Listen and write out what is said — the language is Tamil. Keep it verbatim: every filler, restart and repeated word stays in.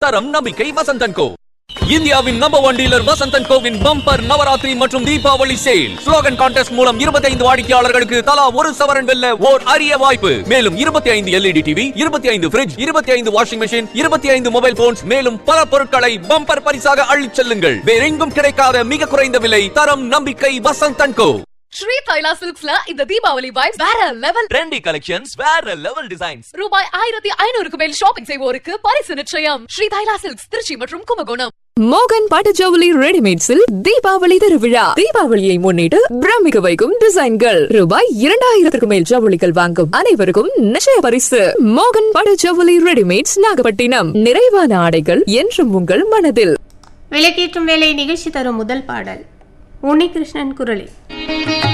தரம் நம்பிக்கை வசந்த் அண்ட் கோ. இந்தியாவின் number one dealer Vasanth and CoWIN bumper Navaratri மற்றும் தீபாவளி சேல் ஸ்லோகன் கான்டெஸ்ட் மூலம் இருபத்தி ஐந்து வாடிக்கையாளர்களுக்கு தலா ஒரு சவரன் வெல்ல ஓர் அரிய வாய்ப்பு. மேலும் இருபத்தி ஐந்து எல்இடி டிவி, இருபத்தி ஐந்து ஃபிரிட்ஜ், இருபத்தி ஐந்து வாஷிங் மெஷின், இருபத்தி ஐந்து மொபைல் போன்ஸ், மேலும் பல பொருட்களை பம்பர் பரிசாக அள்ளிச் செல்லுங்கள். வேறெங்கும் கிடைக்காத மிக குறைந்த விலை, தரம் நம்பிக்கை வசந்த் அண்ட் கோ. ஸ்ரீ தைலா சில்க்ஸ்ல இந்த தீபாவளி வைப்ஸ் வேற லெவல். ட்ரெண்டி கலெக்ஷன்ஸ், வேற லெவல் டிசைன்ஸ். ரூபாய் ஆயிரத்தி ஐநூறுக்கு மேல் ஷாப்பிங் செய்வோருக்கு பரிசு நிச்சயம். ஸ்ரீ தைலா சில்க்ஸ், திருச்சி மற்றும் கும்பகோணம். மோகன் பட்டு ஜவுளி ரெடிமேட்ஸில் தீபாவளி திருவிழா. தீபாவளியை முன்னிட்டு பிரமிக்க வைக்கும் டிசைன்கள். ரூபாய் இரண்டாயிரத்திற்கு மேல் ஜவுளிகள் வாங்கும் அனைவருக்கும் நிச்சய பரிசு. மோகன் பட்டு ஜவுளி ரெடிமேட்ஸ், நாகப்பட்டினம். நிறைவான ஆடைகள் என்றும் உங்கள் மனதில். விளக்கேற்றும் வேலை நிகழ்ச்சி தரும் முதல் பாடல் உன்னிகிருஷ்ணன் குரலில்.